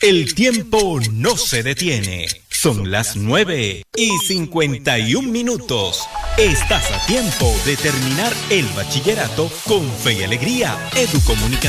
El tiempo no se detiene. Son las 9:51. Estás a tiempo de terminar el bachillerato con fe y alegría. Educomunicación.